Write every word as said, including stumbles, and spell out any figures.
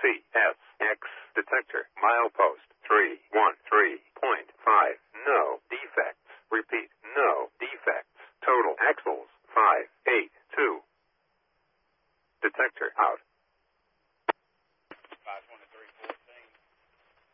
C S X detector. Milepost three one three point five. No defects. Repeat, no defects. Total axles five eight two. Detector out.